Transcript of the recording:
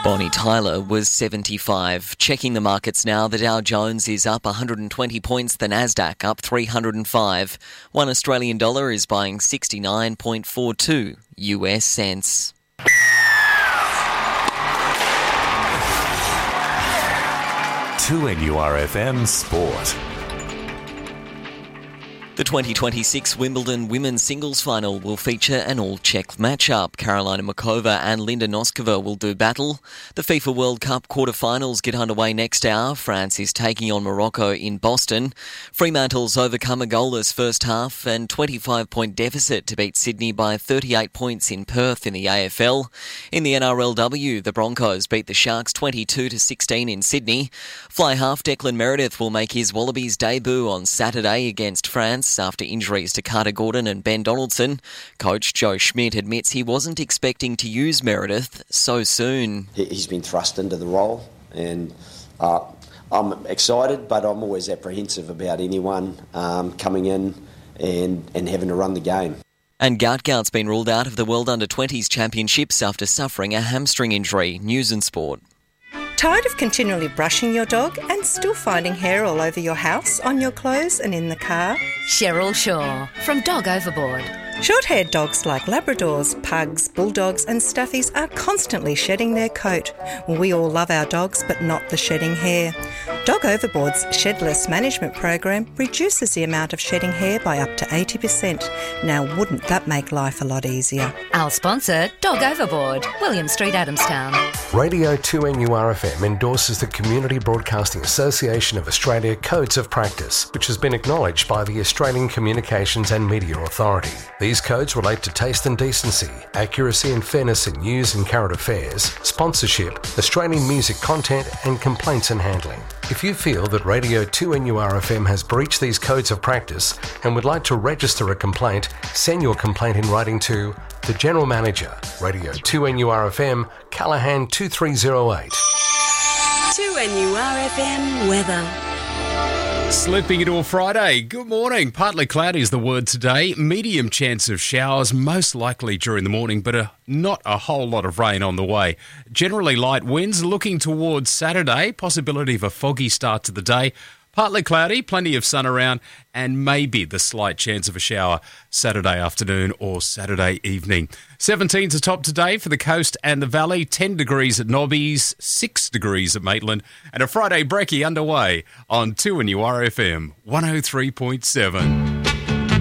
Bonnie Tyler was 75. Checking the markets now, the Dow Jones is up 120 points, the Nasdaq up 305. One Australian dollar is buying 69.42 US cents. To NURFM Sport. The 2026 Wimbledon Women's Singles Final will feature an all-Czech matchup. Karolina Muchova and Linda Noskova will do battle. The FIFA World Cup quarter-finals get underway next hour. France is taking on Morocco in Boston. Fremantle's overcome a goalless first half and 25-point deficit to beat Sydney by 38 points in Perth in the AFL. In the NRLW, the Broncos beat the Sharks 22-16 in Sydney. Fly half Declan Meredith will make his Wallabies debut on Saturday against France after injuries to Carter Gordon and Ben Donaldson. Coach Joe Schmidt admits he wasn't expecting to use Meredith so soon. He's been thrust into the role, and I'm excited, but I'm always apprehensive about anyone coming in and having to run the game. And Gout's been ruled out of the World Under-20s Championships after suffering a hamstring injury. News and Sport. Tired of continually brushing your dog and still finding hair all over your house, on your clothes and in the car? Cheryl Shaw from Dog Overboard. Short-haired dogs like Labradors, Pugs, Bulldogs and Stuffies are constantly shedding their coat. We all love our dogs, but not the shedding hair. Dog Overboard's Shedless Management Program reduces the amount of shedding hair by up to 80%. Now, wouldn't that make life a lot easier? Our sponsor, Dog Overboard, William Street, Adamstown. Radio 2NURFM endorses the Community Broadcasting Association of Australia Codes of Practice, which has been acknowledged by the Australian Communications and Media Authority. These codes relate to taste and decency, accuracy and fairness in news and current affairs, sponsorship, Australian music content and complaints and handling. If you feel that Radio 2NURFM has breached these codes of practice and would like to register a complaint, send your complaint in writing to the General Manager, Radio 2NURFM, Callaghan 2308. 2NURFM weather. Slipping into a Friday. Good morning. Partly cloudy is the word today. Medium chance of showers, most likely during the morning, but not a whole lot of rain on the way. Generally light winds. Looking towards Saturday, possibility of a foggy start to the day. Partly cloudy, plenty of sun around, and maybe the slight chance of a shower Saturday afternoon or Saturday evening. 17's a top today for the coast and the valley, 10 degrees at Nobbies, 6 degrees at Maitland, and a Friday brekkie underway on 2NURFM 103.7.